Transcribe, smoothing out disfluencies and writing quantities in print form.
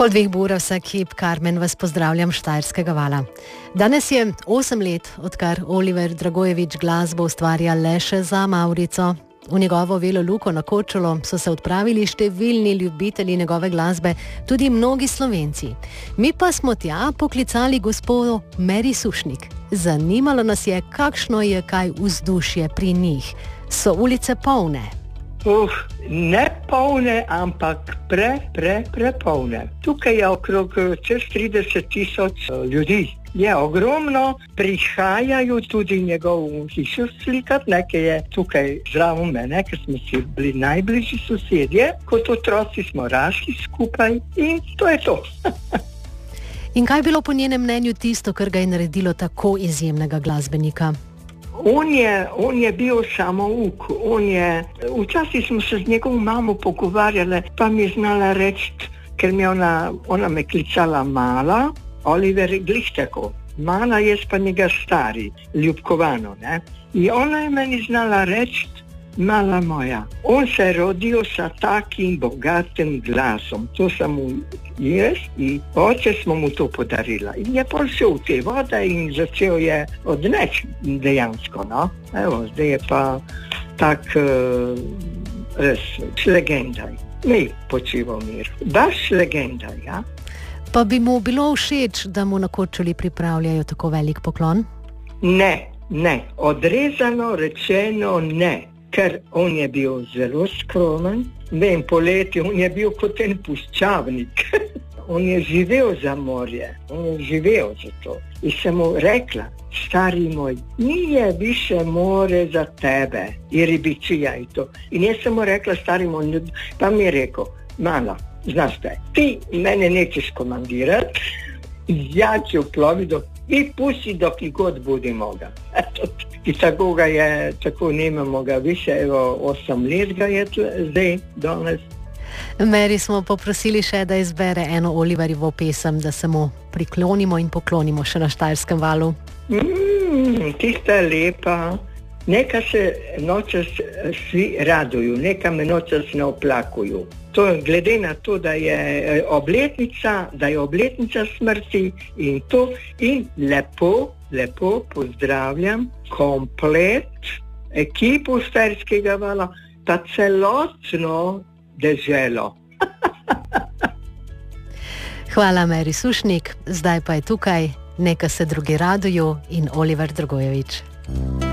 Pol 2 ura vsak hip, Karmen, vas pozdravljam Štajerskega vala. Danes je 8 let, odkar Oliver Dragojević glasbo ustvarja le še za Mavrico. V njegovo Velo Luko na Korčulo so se odpravili številni ljubitelji njegove glasbe, tudi mnogi Slovenci. Mi pa smo tja poklicali gospodo Meri Sušnik. Zanimalo nas je, kakšno je kaj vzdušje pri njih. So ulice polne? Ne polne, ampak prepolne. Tukaj je okrog čez 30,000 ljudi. Je ogromno, prihajajo tudi njegovo hišo slikati, nekaj je tukaj zraven mene, ker smo si bili najbližji sosedje, kot otroci smo rasli skupaj in to je to. In kaj je bilo po njenem mnenju tisto, kar ga je naredilo tako izjemnega glasbenika? On je bil samouk, včasih smo se z njegovo mamo pogovarjali, pa mi je znala reči, ker mi ona me klicala mala, Oliver glih tako, mala jaz pa njega stari, ljubkovano, ne. In ona je meni znala reči, mala moja, on se je rodil sa takim bogatim glasom, to sam mu jaz in oče smo mu to podarila. In je pol se v te vode in začel je odneč dejansko, no. Evo, zdaj je pa tak res legendaj. Ne počival mir, baš legendaj, ja. Pa bi mu bilo všeč, da mu na Korčuli pripravljajo tako velik poklon? Ne, odrezano rečeno ne, ker on je bil zelo skromen. Vem, poleti on je bil kot en puščavnik. On je živel za morje, on je živel za to. In sem mu rekla, stari moj, nije više more za tebe, i ribičija i to. In jaz sem mu rekla, stari moj, pa mi je rekel, mala, znaš kaj, ti mene nećeš komandirati, ja ću ploviti i pusti dok i god budi moga. I tako ga je, tako nemamo ga više, evo 8 let ga je zdaj, danes. Meri smo poprosili še, da izbere eno Oliverjevo pesem, da se mu priklonimo in poklonimo še na Štajerskem valu. Tista je lepa. Neka se nočas svi raduju, neka me nočas ne oplakuju. To je glede na to, da je obletnica smrti in to. In lepo pozdravljam komplet ekipo Štajerskega vala, pa celotno deželo. Hvala, Meri Sušnik. Zdaj pa je tukaj Neka se drugi raduju in Oliver Dragojević.